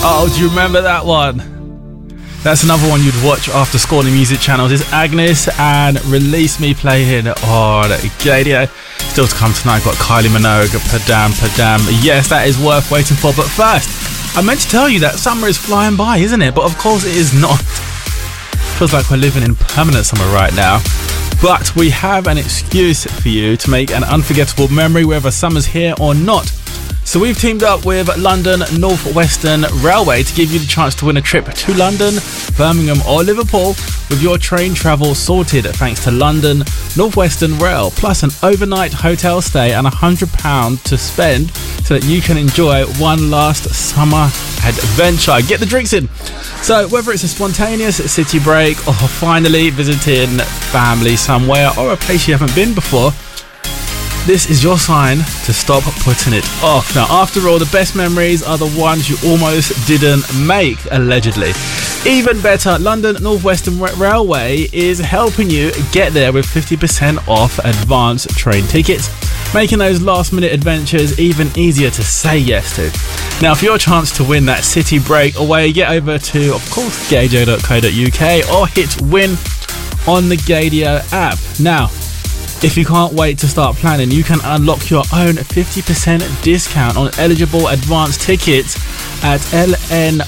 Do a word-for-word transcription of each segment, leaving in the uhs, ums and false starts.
Oh, do you remember that one? That's another one you'd watch after school on the music channels. Is Agnes and Release Me playing on Gadio. Still to come tonight, got Kylie Minogue, Padam Padam. Yes, that is worth waiting for. But first, I meant to tell you that summer is flying by, isn't it? But of course it is not. Feels like we're living in permanent summer right now. But we have an excuse for you to make an unforgettable memory whether summer's here or not. So we've teamed up with London North Western Railway to give you the chance to win a trip to London, Birmingham or Liverpool with your train travel sorted thanks to London North Western Rail, plus an overnight hotel stay and one hundred pounds to spend so that you can enjoy one last summer adventure. Get the drinks in. So whether it's a spontaneous city break or finally visiting family somewhere or a place you haven't been before, this is your sign to stop putting it off. Now, after all, the best memories are the ones you almost didn't make, allegedly. Even better, London North Western Railway is helping you get there with fifty percent off advance train tickets, making those last minute adventures even easier to say yes to. Now, for your chance to win that city break away, get over to, of course, gadio dot co dot uk or hit win on the Gadio app. Now, if you can't wait to start planning, you can unlock your own fifty percent discount on eligible advance tickets at lnr.uk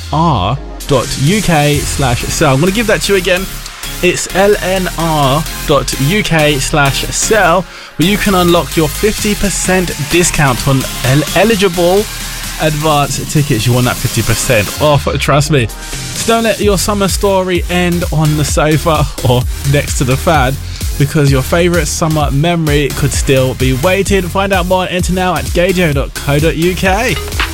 slash sell. I'm going to give that to you again. It's lnr.uk slash sell, where you can unlock your fifty percent discount on el- eligible advance tickets. You want that fifty percent off, trust me. So don't let your summer story end on the sofa or next to the fan, because your favourite summer memory could still be waiting. Find out more and enter now at gadio dot co dot uk.